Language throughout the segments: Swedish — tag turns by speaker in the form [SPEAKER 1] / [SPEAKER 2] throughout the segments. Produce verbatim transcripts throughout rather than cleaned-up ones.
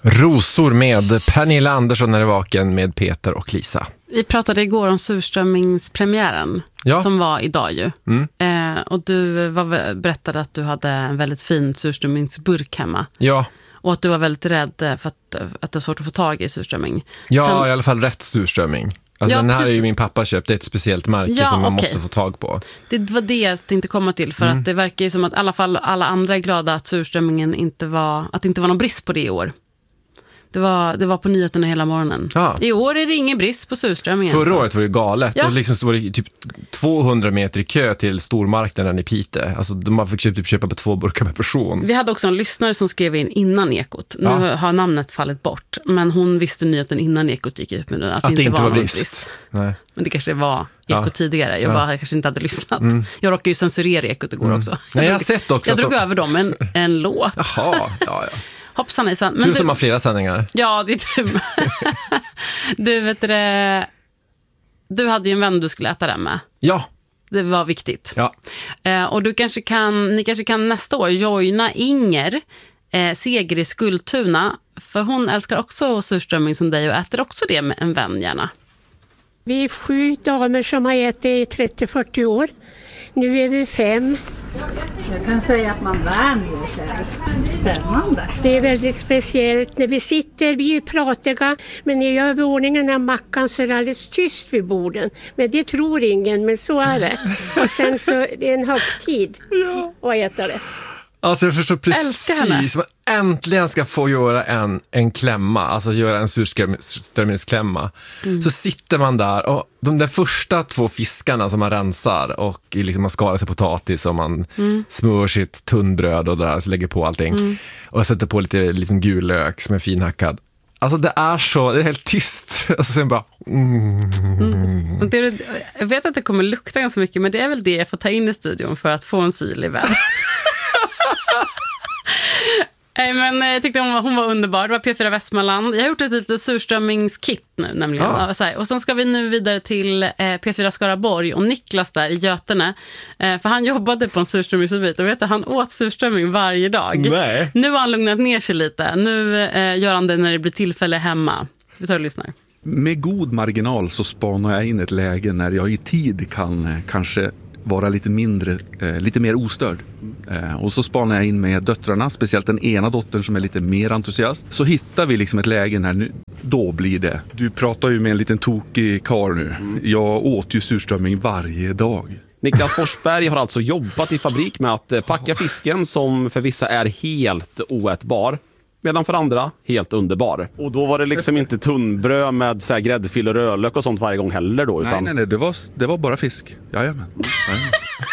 [SPEAKER 1] Rosor med Pernilla Andersson är vaken med Peter och Lisa.
[SPEAKER 2] Vi pratade igår om surströmmingspremiären
[SPEAKER 1] ja.
[SPEAKER 2] som var idag ju.
[SPEAKER 1] Mm.
[SPEAKER 2] Eh, och du var, berättade att du hade en väldigt fin surströmmingsburk hemma.
[SPEAKER 1] Ja.
[SPEAKER 2] Och att du var väldigt rädd för att, att det är svårt att få tag i surströmming.
[SPEAKER 1] Ja,
[SPEAKER 2] Sen,
[SPEAKER 1] i alla fall rätt surströmming. Alltså
[SPEAKER 2] ja,
[SPEAKER 1] den här
[SPEAKER 2] precis.
[SPEAKER 1] är ju min pappa köpt, det är ett speciellt märke
[SPEAKER 2] ja,
[SPEAKER 1] som man
[SPEAKER 2] okay.
[SPEAKER 1] måste få tag på.
[SPEAKER 2] Det var det jag tänkte komma till, för
[SPEAKER 1] Mm.
[SPEAKER 2] att det verkar ju som att i alla fall alla andra är glada att surströmmingen inte var, att det inte var någon brist på det i år. Det var, det var på nyheterna hela morgonen.
[SPEAKER 1] Ja.
[SPEAKER 2] I år är det ingen brist på surströmmingen.
[SPEAKER 1] Förra
[SPEAKER 2] så.
[SPEAKER 1] året var det galet.
[SPEAKER 2] Ja.
[SPEAKER 1] Då liksom stod det typ tvåhundra meter i kö till stormarknaden i Piteå. Alltså man fick typ köpa på två burkar per person.
[SPEAKER 2] Vi hade också en lyssnare som skrev in innan Ekot. Nu
[SPEAKER 1] Ja.
[SPEAKER 2] har namnet fallit bort. Men hon visste nyheten innan Ekot gick ut med det. Att,
[SPEAKER 1] Att
[SPEAKER 2] det inte var, var
[SPEAKER 1] brist.
[SPEAKER 2] brist.
[SPEAKER 1] Nej.
[SPEAKER 2] Men det kanske var Ekot
[SPEAKER 1] Ja.
[SPEAKER 2] tidigare. Jag
[SPEAKER 1] Ja.
[SPEAKER 2] bara kanske inte hade lyssnat.
[SPEAKER 1] Mm.
[SPEAKER 2] Jag råkade ju censurera Ekot igår
[SPEAKER 1] Mm.
[SPEAKER 2] också.
[SPEAKER 1] Nej,
[SPEAKER 2] Jag
[SPEAKER 1] jag har
[SPEAKER 2] drog,
[SPEAKER 1] sett också.
[SPEAKER 2] jag
[SPEAKER 1] att
[SPEAKER 2] drog
[SPEAKER 1] de...
[SPEAKER 2] över dem en, en låt.
[SPEAKER 1] Jaha, ja, ja.
[SPEAKER 2] Hoppsan hejsan. Men
[SPEAKER 1] Tur
[SPEAKER 2] du,
[SPEAKER 1] som har flera sändningar.
[SPEAKER 2] ja, det är tur. Du vet det, du hade ju en vän du skulle äta den med.
[SPEAKER 1] Ja.
[SPEAKER 2] Det var viktigt.
[SPEAKER 1] Ja.
[SPEAKER 2] Eh, och du kanske kan, ni kanske kan nästa år joina Inger eh, Seger i Skultuna. För hon älskar också surströmming som dig och äter också det med en vän gärna.
[SPEAKER 3] Vi är sju damer som har ätit i trettio till fyrtio år. Nu är vi fem.
[SPEAKER 4] Jag kan säga att man vänjer sig. Spännande.
[SPEAKER 3] Det är väldigt speciellt. När vi sitter, vi är ju pratiga, men när jag gör ordningen av mackan så är det alldeles tyst vid borden. Men det tror ingen, men så är det. Och sen så är det en högtid att äta det.
[SPEAKER 1] Alltså jag förstår
[SPEAKER 2] Älskar henne.
[SPEAKER 1] precis. Man äntligen ska få göra en, en klämma. Alltså göra en surströmmingsklämma. Mm. Så sitter man där och de där första två fiskarna som man rensar och liksom man skalar sig potatis och man mm. smör sitt tunnbröd och där, så lägger på allting. Mm. Och sätter på lite liksom gul lök som är finhackad. Alltså det är så, det är helt tyst. Alltså sen bara... Mm.
[SPEAKER 2] Mm. Och det, jag vet att det kommer lukta ganska mycket, men det är väl det jag får ta in i studion för att få en syl i vädret. Nej, men jag tyckte hon var, hon var underbar. Det var P fyra Västmanland. Jag har gjort ett litet surströmmingskit nu nämligen.
[SPEAKER 1] Ja.
[SPEAKER 2] Så här. Och sen ska vi nu vidare till eh, P fyra Skaraborg och Niklas där i Götene. Eh, för han jobbade på en surströmmingsfabrik och vet du, han åt surströmming varje dag.
[SPEAKER 1] Nej.
[SPEAKER 2] Nu har han lugnat ner sig lite. Nu eh, gör han det när det blir tillfälle hemma. Vi tar och lyssnar.
[SPEAKER 5] Med god marginal så spanar jag in ett läge när jag i tid kan eh, kanske vara lite mindre, eh, lite mer ostörd. Eh, och så spanar jag in med döttrarna, speciellt den ena dottern som är lite mer entusiast. Så hittar vi liksom ett läge när nu, då blir det. Du pratar ju med en liten tokig kar nu. Mm. Jag åt ju surströmming varje dag.
[SPEAKER 6] Niklas Forsberg har alltså jobbat i fabrik med att packa fisken som för vissa är helt oätbar. Medan för andra, helt underbar. Och då var det liksom inte tunnbröd med så här gräddfil och rödlök och sånt varje gång heller då. Utan...
[SPEAKER 5] Nej, nej, nej, det var, det var bara fisk. Jajamän. Jajamän.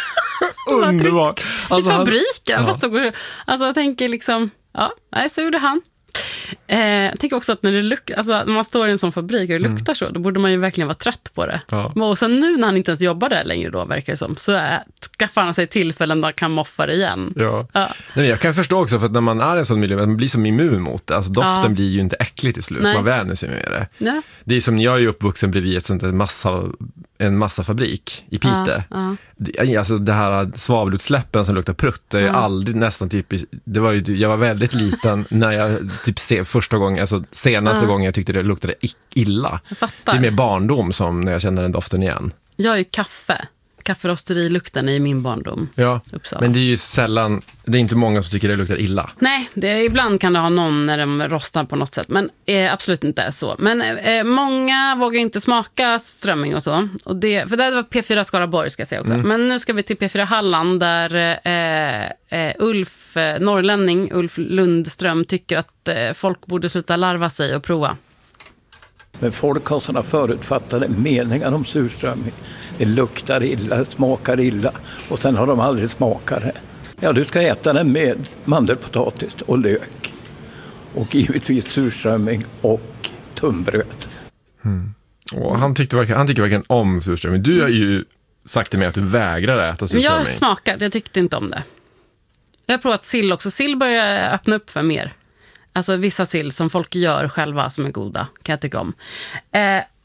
[SPEAKER 1] Underbart.
[SPEAKER 2] Alltså, I fabriken.
[SPEAKER 1] Han...
[SPEAKER 2] Ja. Stod, alltså jag tänker liksom, ja, nej, så gjorde han. Eh, jag tänker också att när, det luk- alltså, när man står i en sån fabrik och det luktar mm. så, då borde man ju verkligen vara trött på det. Ja. Och sen nu när han inte ens jobbar där längre då, verkar det som, så äh, skaffar han sig tillfällen där han kan moffa det igen.
[SPEAKER 1] Ja.
[SPEAKER 2] Ja.
[SPEAKER 1] Nej, jag kan förstå också, för att när man är i en sån miljö, man blir som immun mot det. Alltså doften
[SPEAKER 2] ja.
[SPEAKER 1] blir ju inte äcklig till slut. Nej. Man vänjer sig med det. Ja. Det är som, jag är ju uppvuxen bredvid ett sånt, en, massa, en massafabrik i Piteå. Ja. Ja. Det, alltså det här svavelutsläppen som luktar prutt, det är ja. aldrig nästan typ, det var ju, jag var väldigt liten när jag typ se, första gången, alltså senaste ja. gången jag tyckte det luktade illa. Det är mer barndom som när jag känner den doften igen.
[SPEAKER 2] Jag är ju kaffe. Kafferosterilukten i min barndom.
[SPEAKER 1] Ja, Uppsala. Men det är ju sällan, det är inte många som tycker det luktar illa.
[SPEAKER 2] Nej, det är, ibland kan det ha någon när de rostar på något sätt, men eh, absolut inte så. Men eh, många vågar inte smaka strömming och så. Och det, för det var P fyra Skaraborg ska jag säga också. Mm. Men nu ska vi till P fyra Halland där eh, eh, Ulf, eh, norrlänning Ulf Lundström tycker att eh, folk borde sluta larva sig och prova.
[SPEAKER 7] Men folk har sådana förutfattade meningar om surströmming. Det luktar illa, det smakar illa och sen har de aldrig smakat det. Ja, du ska äta den med mandelpotatis och lök och givetvis surströmming och tunnbröd.
[SPEAKER 1] Mm. Och han, tyckte verkligen, han tycker verkligen om surströmming. Du har ju sagt till mig att du vägrar äta surströmming.
[SPEAKER 2] Jag har smakat, jag tyckte inte om det. Jag har provat sill också. Sill börjar öppna upp för mer. Alltså vissa sill som folk gör själva som är goda kan jag tycka om. Eh,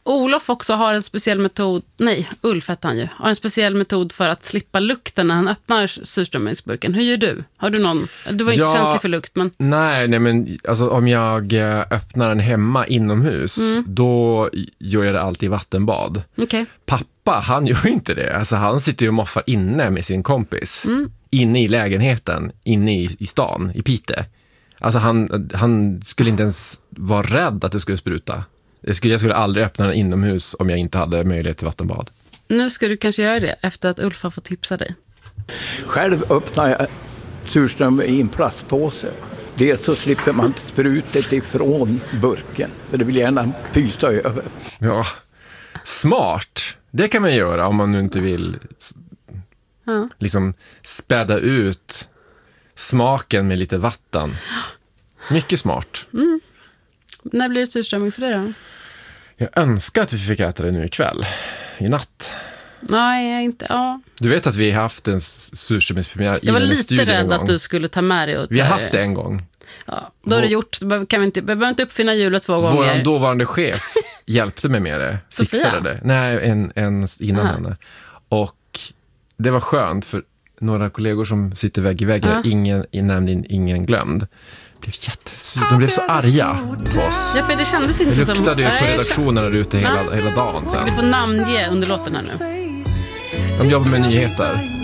[SPEAKER 2] Olof också har en speciell metod, nej, Ulf heter han ju, har en speciell metod för att slippa lukten när han öppnar surströmmingsburken. Hur gör du? Har du någon? Du var inte
[SPEAKER 1] Ja,
[SPEAKER 2] känslig för lukt, men...
[SPEAKER 1] Nej, nej men alltså, om jag eh, öppnar den hemma inomhus, mm. då gör jag det alltid i vattenbad.
[SPEAKER 2] Okay.
[SPEAKER 1] Pappa, han gör inte det. Alltså, han sitter ju och moffar inne med sin kompis. Mm. Inne i lägenheten, inne i, i stan, i Pite. Alltså han, han skulle inte ens vara rädd att det skulle spruta. Jag skulle, jag skulle aldrig öppna den inomhus om jag inte hade möjlighet till vattenbad.
[SPEAKER 2] Nu ska du kanske göra det efter att Ulf har fått tipsa dig.
[SPEAKER 7] Själv öppnar jag surströmming i en plastpåse. Dels så slipper man sprutet ifrån burken. För det vill gärna pysa över.
[SPEAKER 1] Ja, smart. Det kan man göra om man nu inte vill ja. liksom späda ut smaken med lite vatten. Mycket smart.
[SPEAKER 2] Mm. När blir det surströmming för dig då?
[SPEAKER 1] Jag önskar att vi fick äta det nu ikväll. I natt.
[SPEAKER 2] Nej, inte, ja.
[SPEAKER 1] Du vet att vi har haft en surströmmingspremiär.
[SPEAKER 2] Jag var lite rädd att du skulle ta med dig. Och
[SPEAKER 1] vi har haft det en gång.
[SPEAKER 2] Ja, då är det gjort. Då kan vi inte, vi behöver inte uppfinna hjulet två gånger.
[SPEAKER 1] Vår dåvarande chef hjälpte mig med det. Fixade det. Nej, en, en innan Aha. henne. Och det var skönt för några kollegor som sitter vägg i vägg. Ja. Ingen, nämligen ingen glömd. Det blev jättesur. De blev så arga på oss.
[SPEAKER 2] Ja, för det kändes inte
[SPEAKER 1] det
[SPEAKER 2] som...
[SPEAKER 1] Det luktade ju på redaktionen där ute hela, hela dagen sen.
[SPEAKER 2] Du får namnge under låten här nu.
[SPEAKER 1] De jobbar med nyheter.